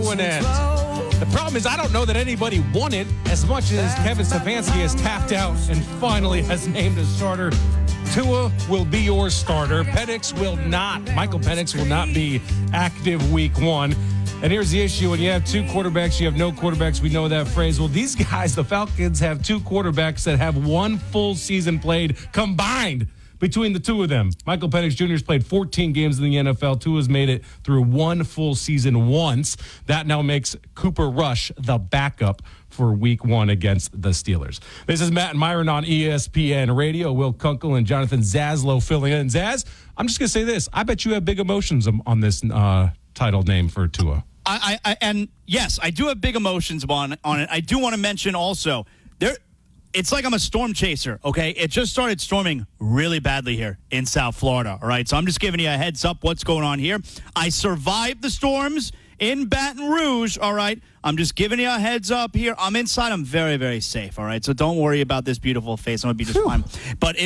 to an end. The problem is I don't know that anybody won it as much as Kevin Stefanski has tapped out and finally has named a starter. Tua will be your starter. Penix will not. Michael Penix will not be active week 1. And here's the issue. When you have 2 quarterbacks, you have no quarterbacks. We know that phrase. Well, these guys, the Falcons, have 2 quarterbacks that have 1 full season played combined between the 2 of them. Michael Penix Jr. has played 14 games in the NFL. Tua's made it through 1 full season once. That now makes Cooper Rush the backup for week 1 against the Steelers. This is Matt and Myron on ESPN Radio. Will Kunkel and Jonathan Zaslow filling in. Zaz, I'm just going to say this. I bet you have big emotions on this title name for Tua. And yes, I do have big emotions on it. I do want to mention also, it's like I'm a storm chaser, okay? It just started storming really badly here in South Florida, all right? So I'm just giving you a heads up what's going on here. I survived the storms in Baton Rouge, all right? I'm just giving you a heads up here. I'm inside. I'm very, very safe, all right? So don't worry about this beautiful face. I'm going to be just fine. But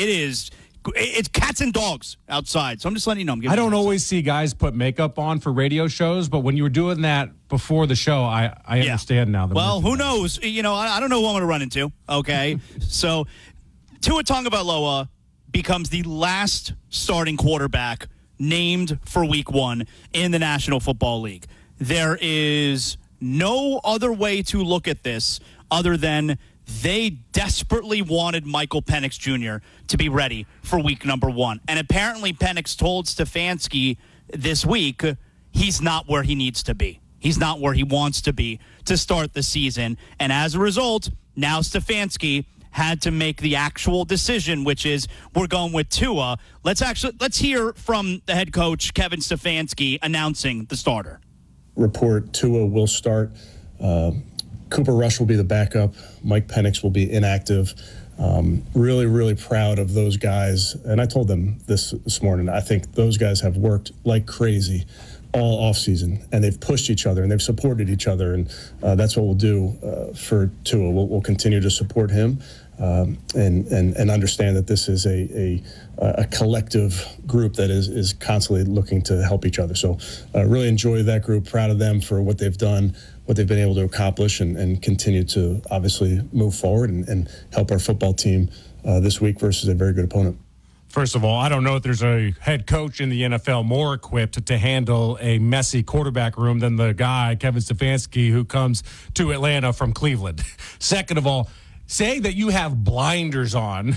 it's cats and dogs outside. So I'm just letting you know. I don't always see guys put makeup on for radio shows, but when you were doing that before the show, I understand now. Well, who knows? I don't know who I'm going to run into, okay? So Tua Tagovailoa becomes the last starting quarterback named for week 1 in the National Football League. There is no other way to look at this other than they desperately wanted Michael Penix Jr. to be ready for week number 1. And apparently Penix told Stefanski this week he's not where he needs to be. He's not where he wants to be to start the season. And as a result, now Stefanski had to make the actual decision, which is we're going with Tua. Let's hear from the head coach, Kevin Stefanski, announcing the starter. Report Tua will start. Cooper Rush will be the backup. Mike Penix will be inactive. Really, really proud of those guys. And I told them this morning. I think those guys have worked like crazy all offseason, and they've pushed each other and they've supported each other. And that's what we'll do for Tua. We'll continue to support him and understand that this is a collective group that is constantly looking to help each other. So really enjoy that group. Proud of them for what they've done, what they've been able to accomplish, and continue to obviously move forward and help our football team this week versus a very good opponent. First of all, I don't know if there's a head coach in the NFL more equipped to handle a messy quarterback room than the guy, Kevin Stefanski, who comes to Atlanta from Cleveland. Second of all, saying that you have blinders on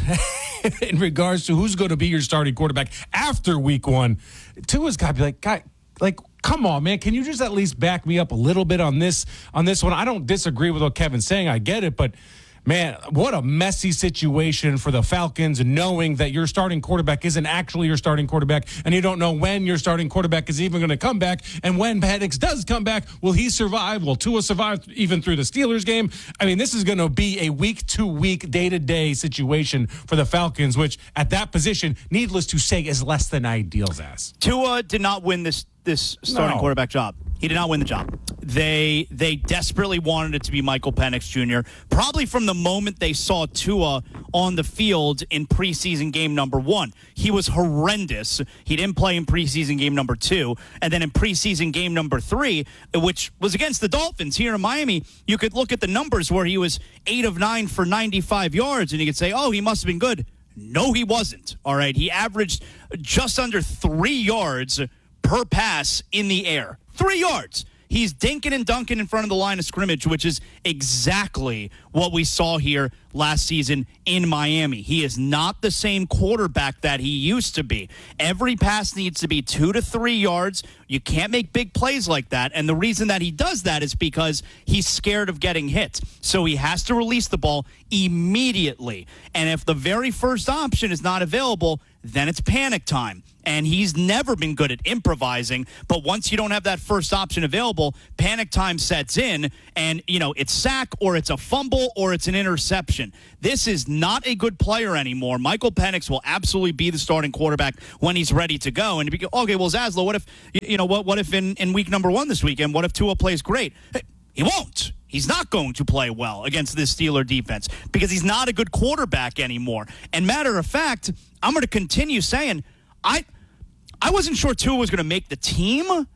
in regards to who's going to be your starting quarterback after week 1, Tua's got to be like, God, come on, man. Can you just at least back me up a little bit on this one? I don't disagree with what Kevin's saying. I get it, but man, what a messy situation for the Falcons, knowing that your starting quarterback isn't actually your starting quarterback, and you don't know when your starting quarterback is even going to come back. And when Penix does come back, will he survive? Will Tua survive even through the Steelers game? I mean, this is going to be a week-to-week, day-to-day situation for the Falcons, which at that position, needless to say, is less than ideal, Zaz. Tua did not win this starting quarterback job. He did not win the job. They desperately wanted it to be Michael Penix Jr., probably from the moment they saw Tua on the field in preseason game number 1. He was horrendous. He didn't play in preseason game number 2. And then in preseason game number 3, which was against the Dolphins here in Miami, you could look at the numbers where he was 8 of 9 for 95 yards, and you could say, oh, he must have been good. No, he wasn't. All right, he averaged just under 3 yards per pass in the air. 3 yards. He's dinking and dunking in front of the line of scrimmage, which is exactly what we saw here last season in Miami. He is not the same quarterback that he used to be. Every pass needs to be 2 to 3 yards. You can't make big plays like that. And the reason that he does that is because he's scared of getting hit. So he has to release the ball immediately. And if the very first option is not available, then it's panic time. And he's never been good at improvising, but once you don't have that first option available, panic time sets in, and, it's sack or it's a fumble or it's an interception. This is not a good player anymore. Michael Penix will absolutely be the starting quarterback when he's ready to go. And okay, well, Zaslow, what if, what if in week number 1 this weekend, what if Tua plays great? He won't. He's not going to play well against this Steeler defense because he's not a good quarterback anymore. And matter of fact, I'm going to continue saying, I wasn't sure Tua was going to make the team,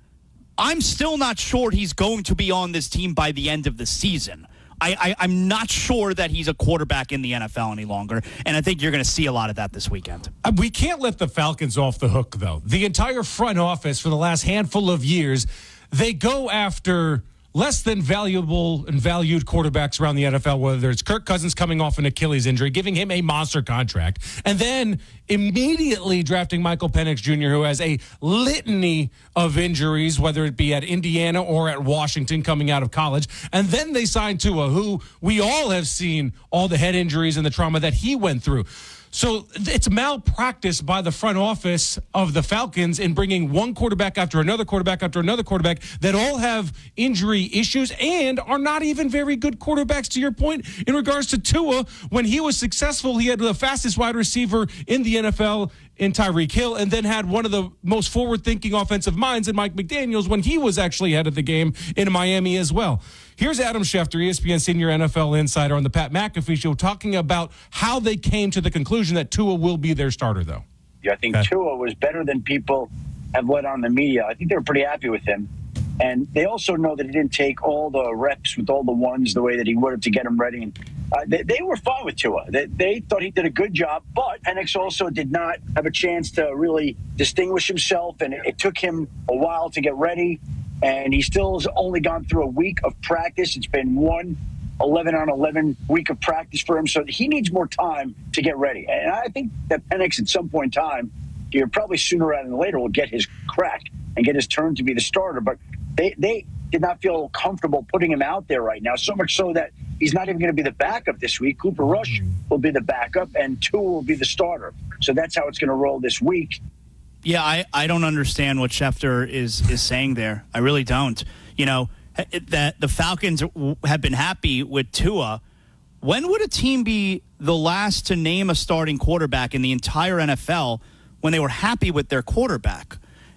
I'm still not sure he's going to be on this team by the end of the season. I'm not sure that he's a quarterback in the NFL any longer, and I think you're going to see a lot of that this weekend. We can't let the Falcons off the hook, though. The entire front office for the last handful of years, they go after less than valuable and valued quarterbacks around the NFL, whether it's Kirk Cousins coming off an Achilles injury, giving him a monster contract, and then immediately drafting Michael Penix Jr., who has a litany of injuries, whether it be at Indiana or at Washington coming out of college. And then they signed Tua, who we all have seen all the head injuries and the trauma that he went through. So it's malpractice by the front office of the Falcons in bringing one quarterback after another quarterback after another quarterback that all have injury issues and are not even very good quarterbacks, to your point, in regards to Tua. When he was successful, he had the fastest wide receiver in the NFL in Tyreek Hill, and then had one of the most forward-thinking offensive minds in Mike McDaniels when he was actually ahead of the game in Miami as well. Here's Adam Schefter, ESPN senior NFL insider on the Pat McAfee Show, talking about how they came to the conclusion that Tua will be their starter, though. I think Tua was better than people have let on the media. I think they were pretty happy with him. And they also know that he didn't take all the reps with all the ones the way that he would have to get him ready. And they were fine with Tua. They thought he did a good job, but Penix also did not have a chance to really distinguish himself, and it took him a while to get ready. And he still has only gone through a week of practice. It's been one 11-on-11 week of practice for him, so he needs more time to get ready. And I think that Penix at some point in time, here probably sooner rather than later, will get his crack and get his turn to be the starter. But they did not feel comfortable putting him out there right now, so much so that he's not even going to be the backup this week. Cooper Rush will be the backup, and Tua will be the starter. So that's how it's going to roll this week. Yeah, I don't understand what Schefter is saying there. I really don't. You know, that the Falcons have been happy with Tua. When would a team be the last to name a starting quarterback in the entire NFL when they were happy with their quarterback?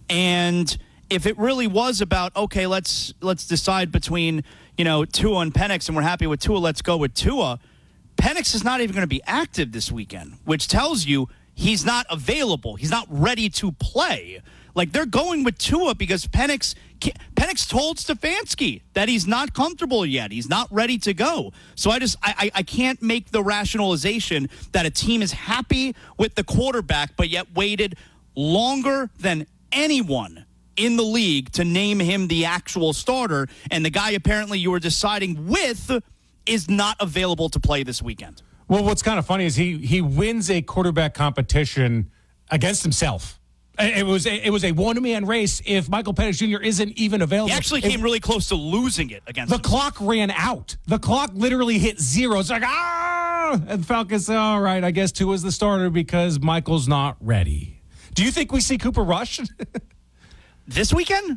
And if it really was about, okay, let's decide between, Tua and Penix, and we're happy with Tua, let's go with Tua. Penix is not even going to be active this weekend, which tells you he's not available. He's not ready to play. Like, they're going with Tua because Penix told Stefanski that he's not comfortable yet. He's not ready to go. So I can't make the rationalization that a team is happy with the quarterback but yet waited longer than anyone in the league to name him the actual starter, and the guy apparently you were deciding with is not available to play this weekend. Well, what's kind of funny is he wins a quarterback competition against himself. It was a one-man race if Michael Penix Jr. isn't even available. He actually came really close to losing it against the clock ran out. The clock literally hit zero. It's like, and Falcons say, all right, I guess Tua's the starter because Michael's not ready. Do you think we see Cooper Rush this weekend?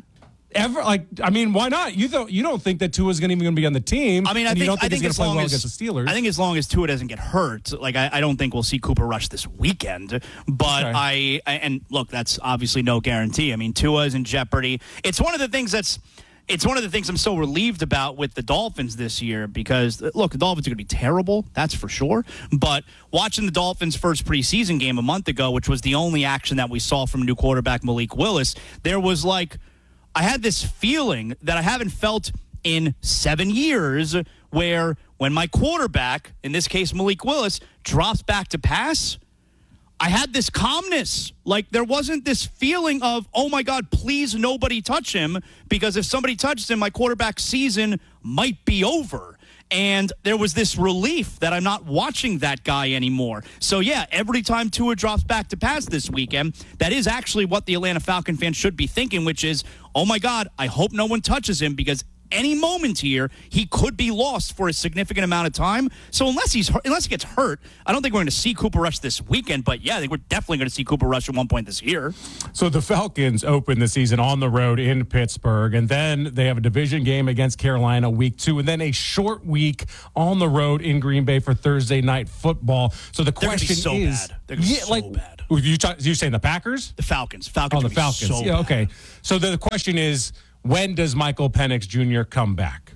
Why not? You don't think that Tua's even going to be on the team? I think he's going to play well against the Steelers. I think as long as Tua doesn't get hurt, I don't think we'll see Cooper Rush this weekend. But okay. And look, that's obviously no guarantee. I mean, Tua is in jeopardy. It's one of the things I'm so relieved about with the Dolphins this year because, look, the Dolphins are going to be terrible, that's for sure. But watching the Dolphins' first preseason game a month ago, which was the only action that we saw from new quarterback Malik Willis, there was I had this feeling that I haven't felt in 7 years where when my quarterback, in this case Malik Willis, drops back to pass, I had this calmness. There wasn't this feeling of, oh, my God, please nobody touch him, because if somebody touches him, my quarterback season might be over. And there was this relief that I'm not watching that guy anymore. So, yeah, every time Tua drops back to pass this weekend, that is actually what the Atlanta Falcon fans should be thinking, which is, oh, my God, I hope no one touches him because any moment here, he could be lost for a significant amount of time. So unless he gets hurt, I don't think we're going to see Cooper Rush this weekend. But, yeah, I think we're definitely going to see Cooper Rush at one point this year. So the Falcons open the season on the road in Pittsburgh, and then they have a division game against Carolina week 2, and then a short week on the road in Green Bay for Thursday night football. So the question is... They're going to be so bad. You saying the Packers? The Falcons. The Falcons. So yeah, okay. bad. So the question is... when does Michael Penix Jr. come back?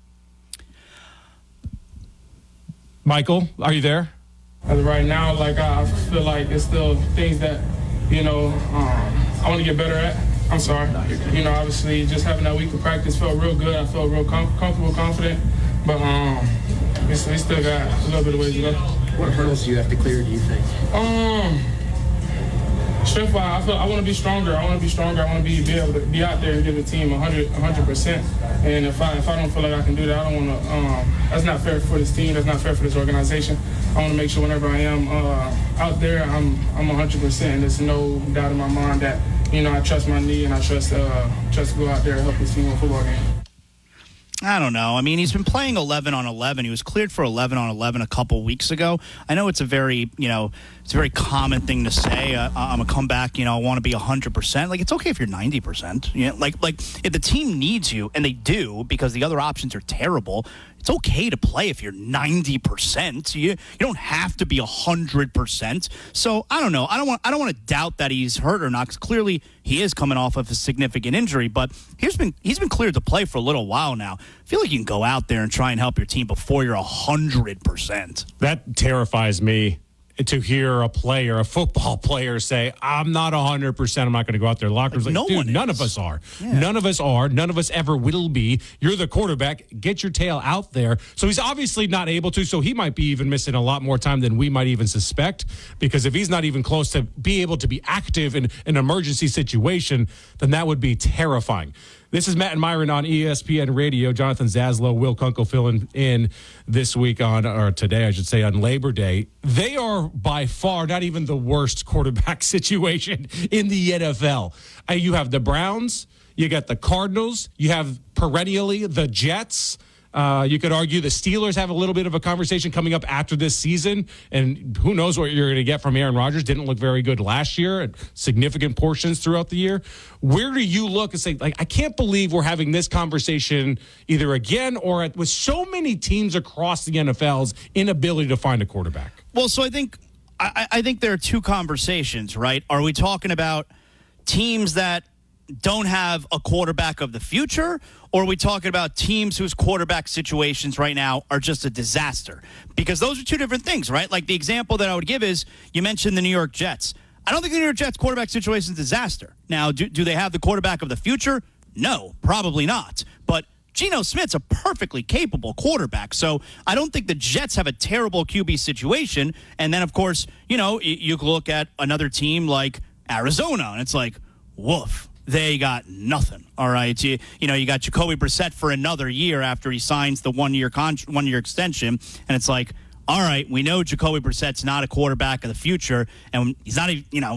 Michael, are you there? As of right now, I feel like it's still things that, I want to get better at. I'm sorry. You know, obviously, just having that week of practice felt real good. I felt real comfortable, confident. But we still got a little bit of ways to go. What hurdles do you have to clear, do you think? Strength-wise, I want to be stronger. I want to be able to be out there and give the team 100%. And if I don't feel like I can do that, I don't want to. That's not fair for this team. That's not fair for this organization. I want to make sure whenever I am out there, I'm 100%. And there's no doubt in my mind that, you know, I trust my knee and I trust to go out there and help this team win a football game. I don't know. I mean, he's been playing 11 on 11. He was cleared for 11 on 11 a couple weeks ago. I know it's a very common thing to say. I'm a comeback. You know, I want to be 100%. Like, it's okay if you're 90%. You know, like if the team needs you, and they do because the other options are terrible. It's okay to play if you're 90%. You don't have to be 100%. So I don't know. I don't want to doubt that he's hurt or not, because clearly he is coming off of a significant injury. But he's been cleared to play for a little while now. I feel like you can go out there and try and help your team before you're 100%. That terrifies me, to hear a football player say, I'm not 100%, I'm not going to go out there. Lockers like, dude, none of us are. Yeah. None of us are. None of us ever will be. You're the quarterback. Get your tail out there. So he's obviously not able to, so he might be even missing a lot more time than we might even suspect, because if he's not even close to be able to be active in an emergency situation, then that would be terrifying. This is Matt and Myron on ESPN Radio. Jonathan Zaslow, Will Kunkel filling in this week today, I should say, on Labor Day. They are by far not even the worst quarterback situation in the NFL. You have the Browns, you got the Cardinals, you have perennially the Jets. You could argue the Steelers have a little bit of a conversation coming up after this season, and who knows what you're going to get from Aaron Rodgers. Didn't look very good last year at significant portions throughout the year. Where do you look and say, like, I can't believe we're having this conversation either again or with so many teams across the NFL's inability to find a quarterback? Well, so I think there are two conversations, right? Are we talking about teams that don't have a quarterback of the future, or are we talking about teams whose quarterback situations right now are just a disaster? Because those are two different things, right? Like, the example that I would give is, you mentioned the New York Jets. I don't think the New York Jets quarterback situation is a disaster. Now, do they have the quarterback of the future? No, probably not. But Geno Smith's a perfectly capable quarterback, so I don't think the Jets have a terrible QB situation. And then, of course, you know, you could look at another team like Arizona, and it's like, woof. They got nothing, all right? You got Jacoby Brissett for another year after he signs the one-year extension, and it's like, all right, we know Jacoby Brissett's not a quarterback of the future, and he's not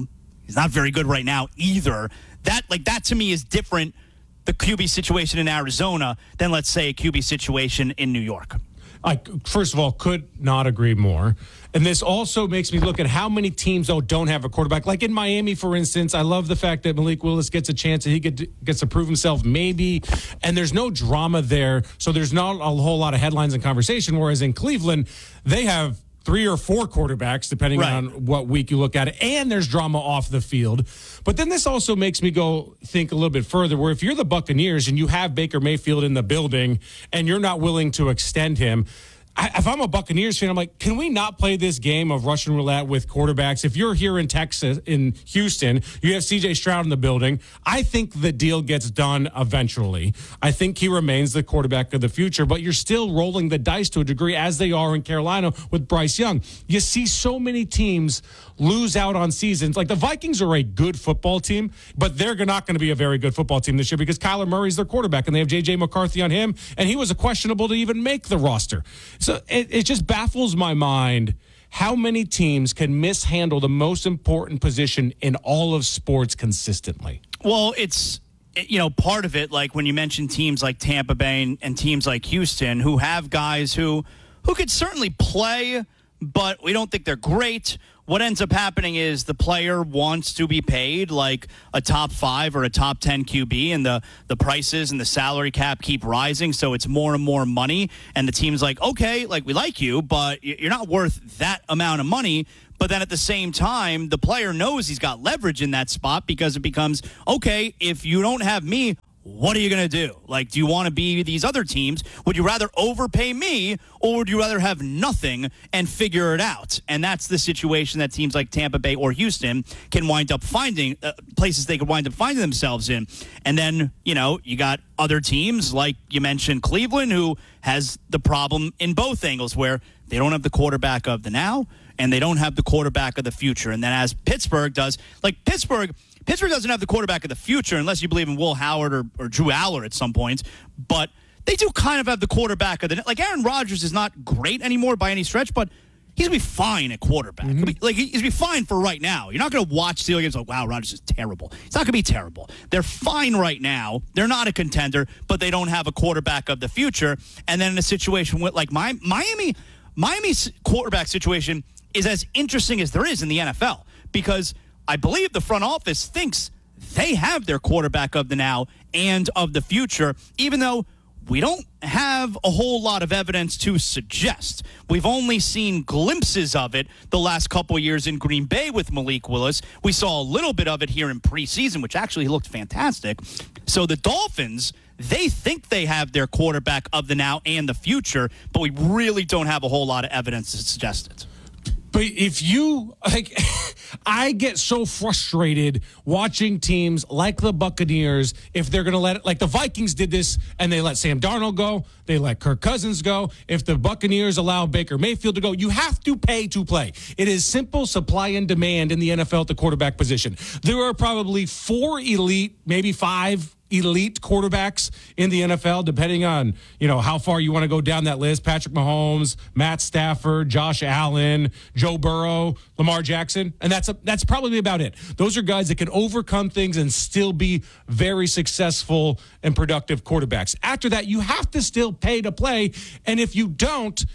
very good right now either. That to me is different, the QB situation in Arizona, than, let's say, a QB situation in New York. I, first of all, could not agree more. And this also makes me look at how many teams, don't have a quarterback. Like in Miami, for instance, I love the fact that Malik Willis gets a chance and he gets to prove himself, maybe. And there's no drama there, so there's not a whole lot of headlines and conversation. Whereas in Cleveland, they have 3 or 4 quarterbacks, depending on what week you look at it, and there's drama off the field. But then this also makes me go think a little bit further, where if you're the Buccaneers and you have Baker Mayfield in the building and you're not willing to extend him, if I'm a Buccaneers fan, I'm like, can we not play this game of Russian roulette with quarterbacks? If you're here in Texas, in Houston, you have C.J. Stroud in the building. I think the deal gets done eventually. I think he remains the quarterback of the future, but you're still rolling the dice to a degree, as they are in Carolina with Bryce Young. You see so many teams lose out on seasons. Like, the Vikings are a good football team, but they're not going to be a very good football team this year because Kyler Murray's their quarterback, and they have J.J. McCarthy on him, and he was questionable to even make the roster. So it just baffles my mind how many teams can mishandle the most important position in all of sports consistently. Well, it's, part of it, like when you mention teams like Tampa Bay and teams like Houston, who have guys who could certainly play, but we don't think they're great. What ends up happening is the player wants to be paid like a top 5 or a top 10 QB, and the prices and the salary cap keep rising, so it's more and more money. And the team's like, okay, like, we like you, but you're not worth that amount of money. But then at the same time, the player knows he's got leverage in that spot, because it becomes, okay, if you don't have me, what are you going to do? Like, do you want to be these other teams? Would you rather overpay me, or would you rather have nothing and figure it out? And that's the situation that teams like Tampa Bay or Houston can wind up finding, places they could wind up finding themselves in. And then, you got other teams, like you mentioned Cleveland, who has the problem in both angles, where they don't have the quarterback of the now, and they don't have the quarterback of the future. And then as Pittsburgh does, like Pittsburgh doesn't have the quarterback of the future unless you believe in Will Howard or Drew Aller at some points. But they do kind of have the quarterback of the – like Aaron Rodgers is not great anymore by any stretch, but he's going to be fine at quarterback. He's going to be fine for right now. You're not going to watch Steelers games like, wow, Rodgers is terrible. It's not going to be terrible. They're fine right now. They're not a contender, but they don't have a quarterback of the future. And then in a situation with like Miami's quarterback situation is as interesting as there is in the NFL, because – I believe the front office thinks they have their quarterback of the now and of the future, even though we don't have a whole lot of evidence to suggest. We've only seen glimpses of it the last couple of years in Green Bay with Malik Willis. We saw a little bit of it here in preseason, which actually looked fantastic. So the Dolphins, they think they have their quarterback of the now and the future, but we really don't have a whole lot of evidence to suggest it. But if you, I get so frustrated watching teams like the Buccaneers, if they're going to let it, like the Vikings did this and they let Sam Darnold go, they let Kirk Cousins go. If the Buccaneers allow Baker Mayfield to go, you have to pay to play. It is simple supply and demand in the NFL at the quarterback position. There are probably 4 elite, maybe 5 elite quarterbacks in the NFL, depending on, how far you want to go down that list. Patrick Mahomes, Matt Stafford, Josh Allen, Joe Burrow, Lamar Jackson. And that's probably about it. Those are guys that can overcome things and still be very successful and productive quarterbacks. After that, you have to still pay to play. And if you don't,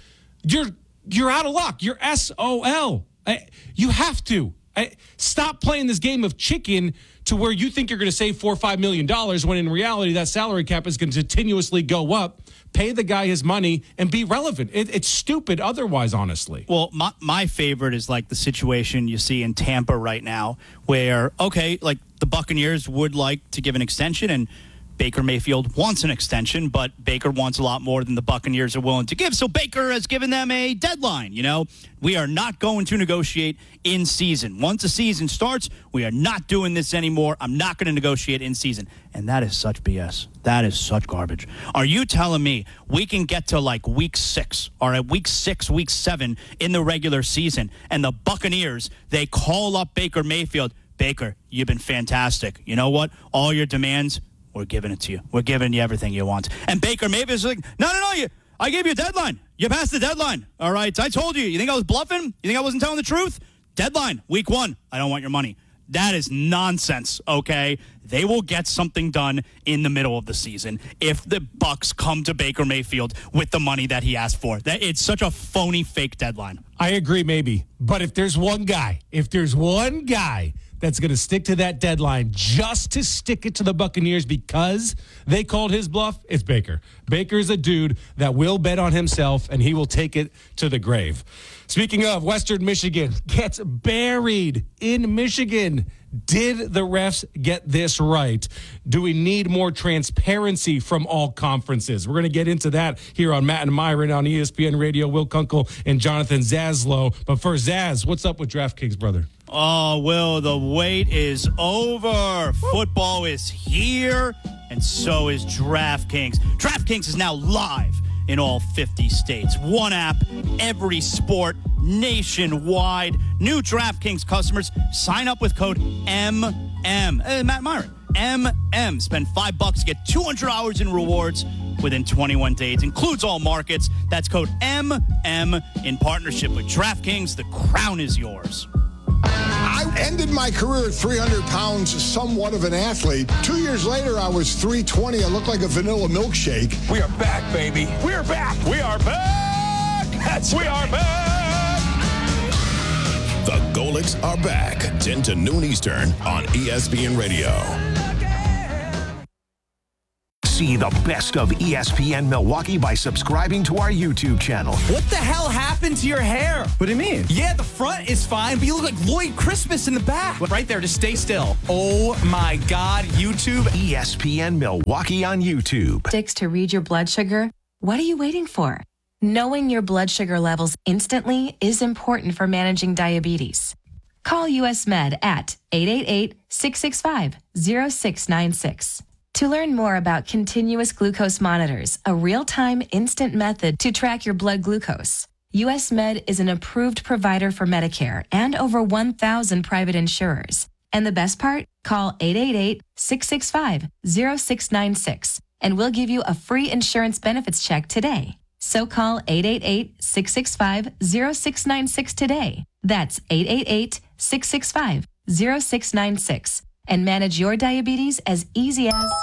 you're out of luck. You're SOL. You have to. Stop playing this game of chicken to where you think you're going to save $4 or $5 million when in reality that salary cap is going to continuously go up. Pay the guy his money and be relevant. It's stupid otherwise, honestly. Well, my favorite is like the situation you see in Tampa right now where, okay, like the Buccaneers would like to give an extension and Baker Mayfield wants an extension, but Baker wants a lot more than the Buccaneers are willing to give. So Baker has given them a deadline. We are not going to negotiate in season. Once the season starts, we are not doing this anymore. I'm not going to negotiate in season. And that is such BS. That is such garbage. Are you telling me we can get to like week 6 or at week 6, week 7 in the regular season, and the Buccaneers, they call up Baker Mayfield? Baker, you've been fantastic. You know what? All your demands, we're giving it to you. We're giving you everything you want. And Baker Mayfield's like, no, I gave you a deadline. You passed the deadline. All right, I told you. You think I was bluffing? You think I wasn't telling the truth? Deadline, week 1. I don't want your money. That is nonsense, okay? They will get something done in the middle of the season if the Bucs come to Baker Mayfield with the money that he asked for. It's such a phony, fake deadline. I agree, maybe. But if there's one guy that's going to stick to that deadline just to stick it to the Buccaneers because they called his bluff, it's Baker. Baker's a dude that will bet on himself, and he will take it to the grave. Speaking of, Western Michigan gets buried in Michigan. Did the refs get this right? Do we need more transparency from all conferences? We're going to get into that here on Matt and Myron on ESPN Radio. Will Kunkel and Jonathan Zaslow. But first, Zaz, what's up with DraftKings, brother? Oh, Will, the wait is over. Football is here, and so is DraftKings. DraftKings is now live in all 50 states. One app, every sport, nationwide. New DraftKings customers sign up with code MM. Matt Myron, MM. Spend $5 to get $200 in rewards within 21 days. Includes all markets. That's code MM in partnership with DraftKings. The crown is yours. I ended my career at 300 pounds, somewhat of an athlete. 2 years later, I was 320. I looked like a vanilla milkshake. We are back, baby. We are back. We are back. We are back. The Golics are back. 10 to noon Eastern on ESPN Radio. See the best of ESPN Milwaukee by subscribing to our YouTube channel. What the hell happened to your hair? What do you mean? Yeah, the front is fine, but you look like Lloyd Christmas in the back. Right there, just stay still. Oh my God, YouTube. ESPN Milwaukee on YouTube. To read your blood sugar? What are you waiting for? Knowing your blood sugar levels instantly is important for managing diabetes. Call US Med at 888-665-0696. To learn more about continuous glucose monitors, a real-time instant method to track your blood glucose, US Med is an approved provider for Medicare and over 1,000 private insurers. And the best part? Call 888-665-0696 and we'll give you a free insurance benefits check today. So call 888-665-0696 today. That's 888-665-0696 and manage your diabetes as easy as...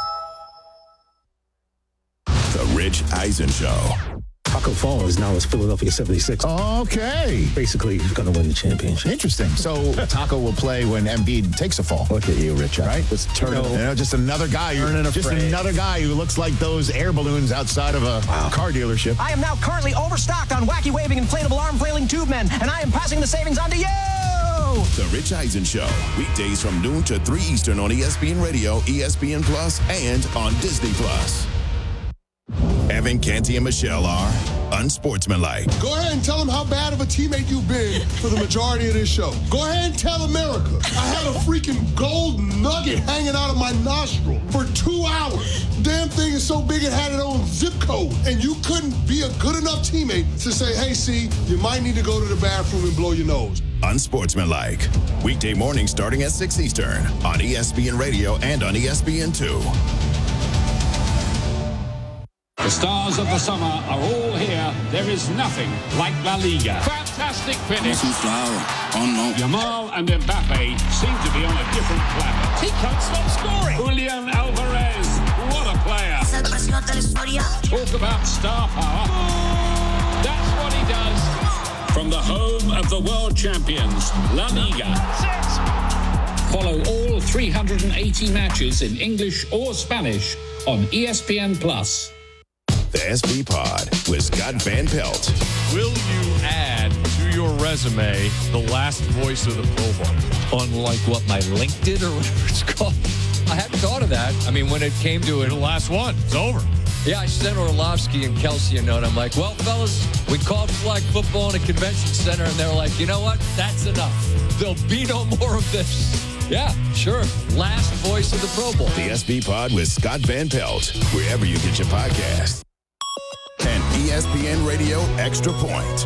The Rich Eisen Show. Taco Fall is now with Philadelphia 76. Okay. Basically, he's going to win the championship. Interesting. So Taco will play when Embiid takes a fall. Look at you, Rich. Right? Just just another guy. Another guy who looks like those air balloons outside of a car dealership. I am now currently overstocked on wacky waving inflatable arm flailing tube men, and I am passing the savings on to you. The Rich Eisen Show. Weekdays from noon to 3 Eastern on ESPN Radio, ESPN Plus, and on Disney Plus. Evan, Canty, and Michelle are unsportsmanlike. Go ahead and tell them how bad of a teammate you've been for the majority of this show. Go ahead and tell America I had a freaking gold nugget hanging out of my nostril for 2 hours. Damn thing is so big it had its own zip code. And you couldn't be a good enough teammate to say, hey, see, you might need to go to the bathroom and blow your nose. Unsportsmanlike. Weekday mornings starting at 6 Eastern on ESPN Radio and on ESPN2. The stars of the summer are all here. There is nothing like La Liga. Fantastic finish. Yamal and Mbappe seem to be on a different planet. He can't stop scoring. Julian Alvarez, what a player. Talk about star power. That's what he does. From the home of the world champions, La Liga. Follow all 380 matches in English or Spanish on ESPN Plus. The SB Pod with Scott Van Pelt. Will you add to your resume the last voice of the Pro Bowl? Unlike what my link did or whatever it's called. I hadn't thought of that. I mean, when it came to it. The last one. It's over. Yeah, I sent Orlovsky and Kelsey a note. I'm like, well, fellas, we called flag football in a convention center, and they're like, you know what? That's enough. There'll be no more of this. Yeah, sure. Last voice of the Pro Bowl. The SB Pod with Scott Van Pelt, wherever you get your podcast. And ESPN Radio Extra Point.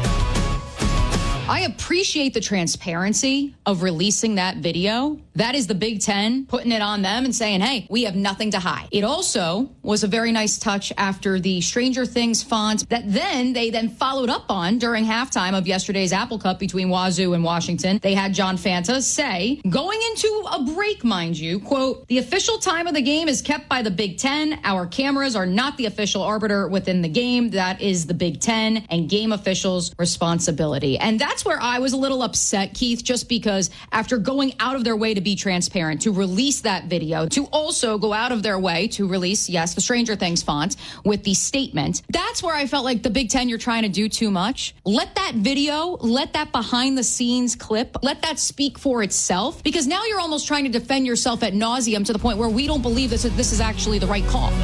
I appreciate the transparency of releasing that video. That is the Big Ten putting it on them and saying, hey, we have nothing to hide. It also was a very nice touch after the Stranger Things font that they then followed up on during halftime of yesterday's Apple Cup between Wazoo and Washington. They had John Fanta say, going into a break, mind you, quote, the official time of the game is kept by the Big Ten. Our cameras are not the official arbiter within the game. That is the Big Ten and game officials' responsibility. And that's where I was a little upset, Keith, just because after going out of their way to be transparent, to release that video, to also go out of their way to release, yes, the Stranger Things font with the statement, that's where I felt like the Big Ten, you're trying to do too much. Let that video, let that behind the scenes clip, let that speak for itself, because now you're almost trying to defend yourself ad nauseum to the point where we don't believe this is actually the right call.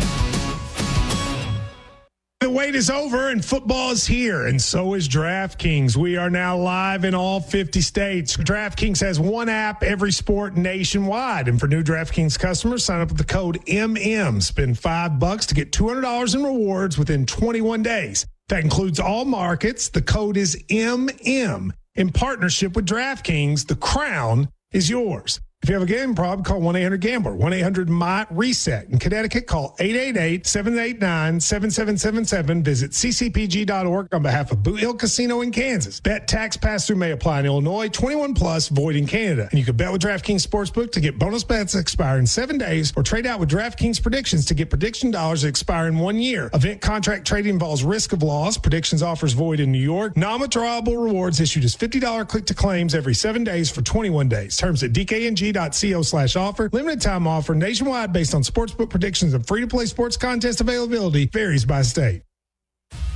The wait is over and football is here, and so is DraftKings. We are now live in all 50 states. DraftKings has one app, every sport nationwide. And for new DraftKings customers, sign up with the code MM. Spend $5 to get $200 in rewards within 21 days. That includes all markets. The code is MM. In partnership with DraftKings, the crown is yours. If you have a gambling problem, call 1-800-GAMBLER, 1-800-MY-RESET. In Connecticut, call 888-789-7777. Visit ccpg.org on behalf of Boot Hill Casino in Kansas. Bet tax pass-through may apply in Illinois, 21 plus, void in Canada. And you can bet with DraftKings Sportsbook to get bonus bets that expire in 7 days, or trade out with DraftKings Predictions to get prediction dollars that expire in 1 year. Event contract trading involves risk of loss. Predictions offers void in New York. Non-withdrawable rewards issued as $50 click-to-claims every 7 days for 21 days. Terms at DKNG DraftKings.com/offer. Limited time offer nationwide based on sportsbook predictions and free-to-play sports contest availability varies by state.